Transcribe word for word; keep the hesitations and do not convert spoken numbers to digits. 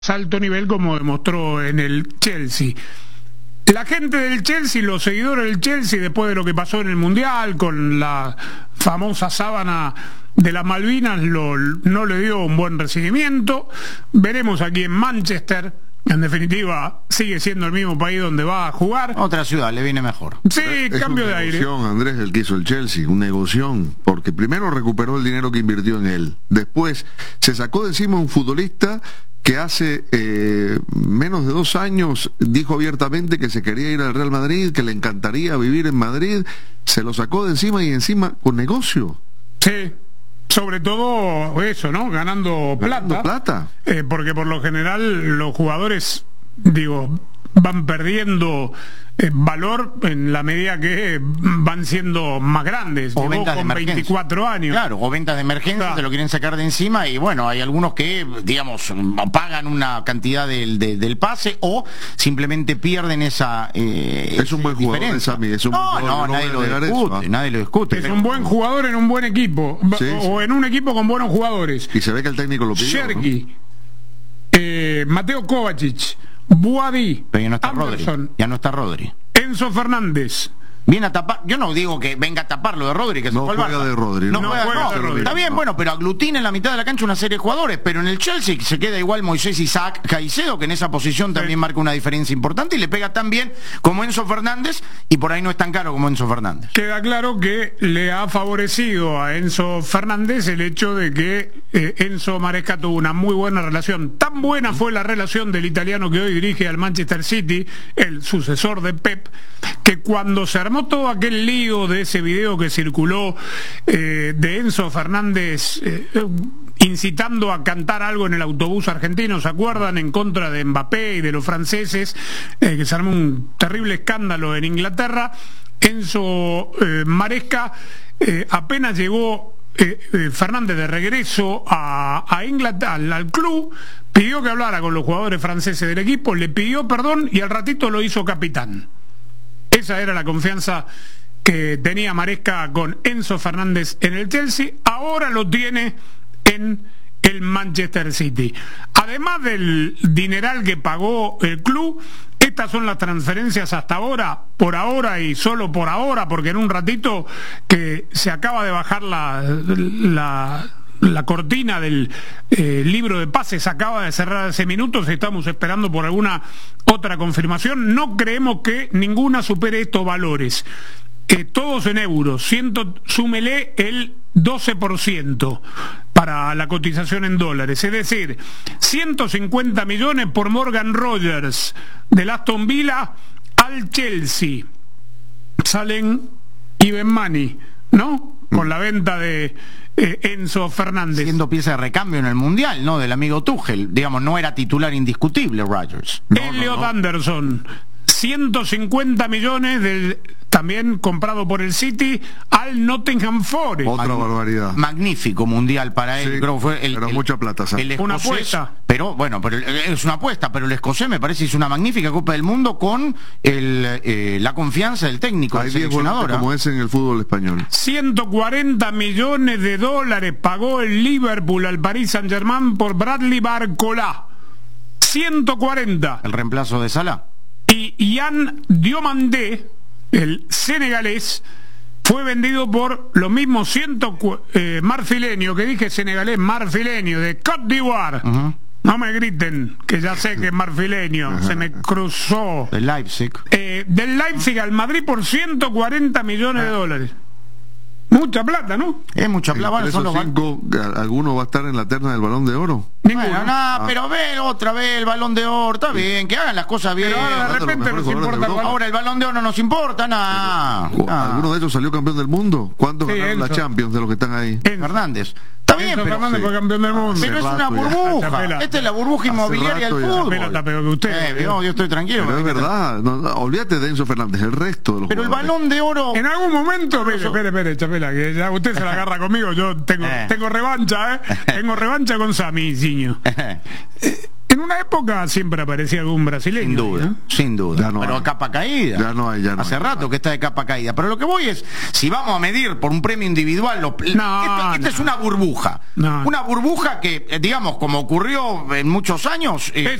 alto nivel como demostró en el Chelsea. La gente del Chelsea, los seguidores del Chelsea, después de lo que pasó en el Mundial con la famosa sábana de las Malvinas, lo, no le dio un buen recibimiento. Veremos aquí en Manchester. En definitiva, sigue siendo el mismo país donde va a jugar. Otra ciudad, le viene mejor. Sí, es cambio de aire. Es una negoción, Andrés, el que hizo el Chelsea, un negoción, porque primero recuperó el dinero que invirtió en él. Después se sacó de encima un futbolista que hace eh, menos de dos años dijo abiertamente que se quería ir al Real Madrid, que le encantaría vivir en Madrid. Se lo sacó de encima y encima con negocio. Sí. Sobre todo eso, ¿no? Ganando plata. Ganando plata. Eh, porque por lo general los jugadores, digo, van perdiendo eh, valor en la medida que van siendo más grandes. O ventas de con veinticuatro años. Claro, o ventas de emergencia, claro. Te lo quieren sacar de encima y bueno, hay algunos que, digamos, pagan una cantidad del, de, del pase o simplemente pierden esa eh, Es un buen jugador, Sammy, es un no, buen no, jugador, nadie no lo discute, eso, ¿eh? nadie lo discute. Es pero... un buen jugador en un buen equipo, sí, o sí. en un equipo con buenos jugadores. Y se ve que el técnico lo pidió, Cherky, ¿no? eh, Mateo Kovacic, Boadí, pero ya no está Anderson, Rodri, ya no está Rodri. Enzo Fernández. Viene a tapar, yo no digo que venga a tapar lo de Rodri, que se no fue al juega Barça. de Rodri, no, no, juega, juega no, de Rodri. está bien, no. bueno, pero aglutina en la mitad de la cancha una serie de jugadores, pero en el Chelsea se queda igual Moisés Isaac Caicedo, que en esa posición también sí. marca una diferencia importante y le pega tan bien como Enzo Fernández y por ahí no es tan caro como Enzo Fernández. Queda claro que le ha favorecido a Enzo Fernández el hecho de que eh, Enzo Maresca tuvo una muy buena relación. Tan buena fue la relación del italiano que hoy dirige al Manchester City, el sucesor de Pep, que cuando se armó todo aquel lío de ese video que circuló eh, de Enzo Fernández eh, incitando a cantar algo en el autobús argentino, ¿se acuerdan? En contra de Mbappé y de los franceses, eh, que se armó un terrible escándalo en Inglaterra. Enzo eh, Maresca eh, apenas llegó eh, eh, Fernández de regreso a, a Inglaterra, al, al club, pidió que hablara con los jugadores franceses del equipo, le pidió perdón y al ratito lo hizo capitán. Esa era la confianza que tenía Maresca con Enzo Fernández en el Chelsea. Ahora lo tiene en el Manchester City. Además del dineral que pagó el club, estas son las transferencias hasta ahora, por ahora y solo por ahora, porque en un ratito que se acaba de bajar la... la La cortina del eh, libro de pases acaba de cerrar hace minutos, estamos esperando por alguna otra confirmación. No creemos que ninguna supere estos valores. Eh, todos en euros, ciento, súmele el doce por ciento para la cotización en dólares, es decir, ciento cincuenta millones por Morgan Rogers del Aston Villa al Chelsea. Salen even money, ¿no? Con la venta de eh, Enzo Fernández. Siendo pieza de recambio en el Mundial, ¿no? Del amigo Tuchel. Digamos, no era titular indiscutible Rodgers. No, Elliot no, no. Anderson, ciento cincuenta millones del, también comprado por el City al Nottingham Forest. Otra Mag barbaridad. Magnífico Mundial para él. Sí, Creo que fue el, pero el, mucha plata, ¿sabes? el Una escocés, apuesta. Pero bueno, pero es una apuesta, pero el escocés me parece hizo una magnífica Copa del Mundo con el, eh, la confianza del técnico, Hay del diez seleccionador. volantes como es en el fútbol español. ciento cuarenta millones de dólares pagó el Liverpool al Paris Saint-Germain por Bradley Barcola. ciento cuarenta. El reemplazo de Salah. Y Yann Diomandé, el senegalés, fue vendido por los mismos ciento eh, marfileño, que dije senegalés, marfileño, de Côte d'Ivoire. Uh-huh. No me griten, que ya sé que es marfileño, uh-huh. Se me cruzó. Del Leipzig. Eh, del Leipzig al Madrid por ciento cuarenta millones de dólares. Mucha plata, ¿no? Es mucha plata. Bueno, esos cinco, ¿alguno va a estar en la terna del Balón de Oro? Ninguno. Bueno, no, ah. pero ve otra vez el Balón de Oro, está bien, que hagan las cosas bien. Pero ahora de repente nos importa. Ahora el Balón de Oro no nos importa nada. ¿Alguno de ellos salió campeón del mundo? ¿Cuántos sí, ganaron la Champions de los que están ahí? Enzo. Fernández. Está bien, Enzo pero, Fernández sí. fue campeón del mundo. pero es una burbuja. Esta es la burbuja inmobiliaria del fútbol. Tapelo, tapelo que usted. Eh, yo, yo estoy tranquilo. Pero es verdad, no, no, olvídate de Enzo Fernández, el resto de los Pero jugadores. el Balón de Oro... En algún momento, espere, espere, espere, Chapela, que ya usted se la agarra conmigo, yo tengo, Eh. tengo revancha, ¿eh? Tengo revancha con Sami, Ciño. En una época siempre aparecía algún brasileño. Sin duda, ¿no? sin duda. Ya no pero hay. a capa caída. Ya no hay, ya no Hace hay. rato que está de capa caída. Pero lo que voy es, si vamos a medir por un premio individual, lo, No, esto, esta no. es una burbuja. No. Una burbuja que, eh, digamos, como ocurrió en muchos años, eh,